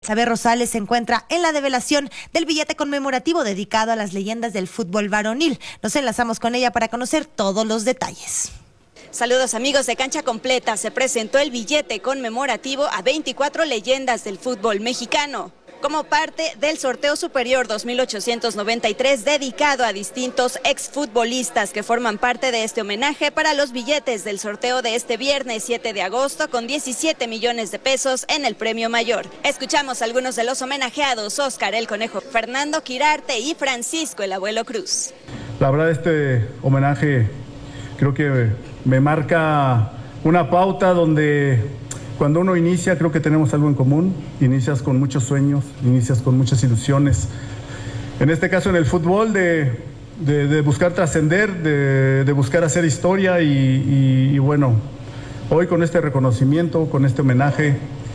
Betsabe Rosales se encuentra en la develación del billete conmemorativo dedicado a las leyendas del fútbol varonil. Nos enlazamos con ella para conocer todos los detalles. Saludos amigos de Cancha Completa. Se presentó el billete conmemorativo a 24 leyendas del fútbol mexicano, como parte del sorteo superior 2893 dedicado a distintos exfutbolistas que forman parte de este homenaje para los billetes del sorteo de este viernes 7 de agosto con 17 millones de pesos en el premio mayor. Escuchamos a algunos de los homenajeados: Oscar el Conejo, Fernando Quirarte y Francisco el Abuelo Cruz. La verdad, este homenaje creo que me marca una pauta donde cuando uno inicia, creo que tenemos algo en común. Inicias con muchos sueños, inicias con muchas ilusiones. En este caso, en el fútbol, de buscar trascender, de buscar hacer historia y bueno, hoy con este reconocimiento, con este homenaje,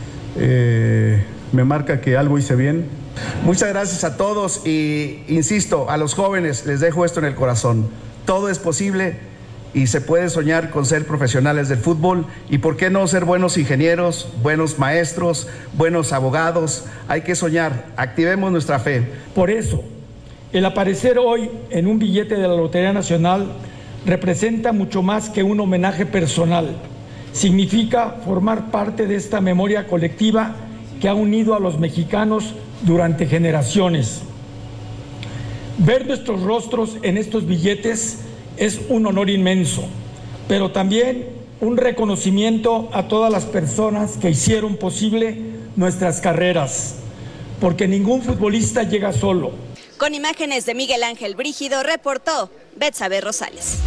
me marca que algo hice bien. Muchas gracias a todos y insisto, a los jóvenes les dejo esto en el corazón. Todo es posible y se puede soñar con ser profesionales del fútbol y por qué no ser buenos ingenieros, buenos maestros, buenos abogados. Hay que soñar, activemos nuestra fe. Por eso, el aparecer hoy en un billete de la Lotería Nacional representa mucho más que un homenaje personal. Significa formar parte de esta memoria colectiva que ha unido a los mexicanos durante generaciones. Ver nuestros rostros en estos billetes es un honor inmenso, pero también un reconocimiento a todas las personas que hicieron posible nuestras carreras, porque ningún futbolista llega solo. Con imágenes de Miguel Ángel Brígido, reportó Betsabe Rosales.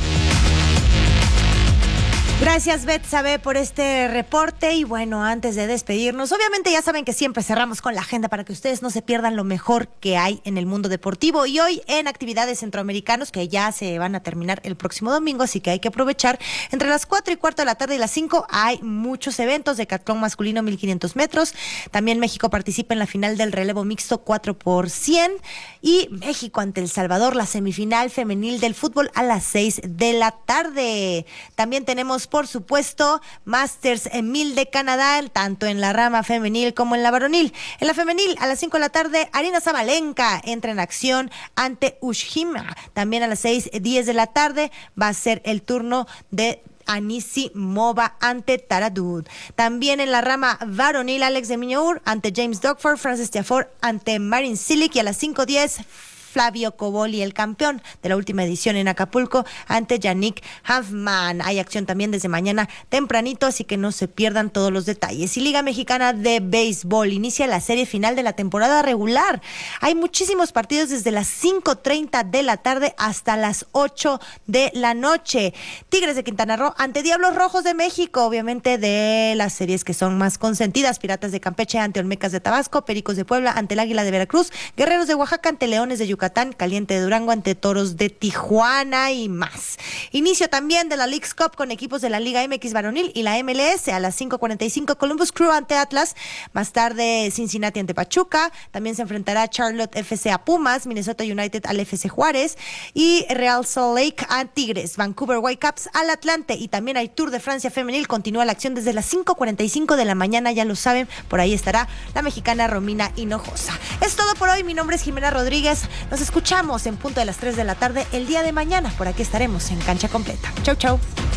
Gracias, Betsabe, por este reporte. Y bueno, antes de despedirnos, obviamente ya saben que siempre cerramos con la agenda para que ustedes no se pierdan lo mejor que hay en el mundo deportivo. Y hoy en actividades centroamericanos, que ya se van a terminar el próximo domingo, así que hay que aprovechar. Entre las 4:15 de la tarde y las 5 hay muchos eventos. Decatlón masculino 1500 metros. También México participa en la final del relevo mixto 4x100. Y México ante El Salvador, la semifinal femenil del fútbol a las 6 de la tarde. También tenemos, por supuesto, Masters en 1000 de Canadá, tanto en la rama femenil como en la varonil. En la femenil, a las 5 de la tarde, Aryna Sabalenka entra en acción ante Ushima. También a las 6:10 de la tarde va a ser el turno de Anisimova ante Taradud. También en la rama varonil, Alex de Minaur ante James Dockford, Frances Tiafoe ante Marin Cilic, y a las 5:10 Flavio Coboli, el campeón de la última edición en Acapulco, ante Yannick Hanfmann. Hay acción también desde mañana tempranito, así que no se pierdan todos los detalles. Y Liga Mexicana de Béisbol inicia la serie final de la temporada regular. Hay muchísimos partidos desde las 5:30 de la tarde hasta las 8 de la noche. Tigres de Quintana Roo ante Diablos Rojos de México, obviamente de las series que son más consentidas. Piratas de Campeche ante Olmecas de Tabasco, Pericos de Puebla ante el Águila de Veracruz, Guerreros de Oaxaca ante Leones de Yucatán, Caliente de Durango ante Toros de Tijuana y más. Inicio también de la Leagues Cup con equipos de la Liga MX varonil y la MLS a las 5:45, Columbus Crew ante Atlas, más tarde Cincinnati ante Pachuca, también se enfrentará Charlotte FC a Pumas, Minnesota United al FC Juárez y Real Salt Lake a Tigres, Vancouver Whitecaps al Atlante, y también hay Tour de Francia femenil, continúa la acción desde las 5:45 de la mañana, ya lo saben, por ahí estará la mexicana Romina Hinojosa. Es todo por hoy, mi nombre es Jimena Rodríguez. Nos escuchamos en punto de las 3 de la tarde el día de mañana. Por aquí estaremos en Cancha Completa. Chau, chau.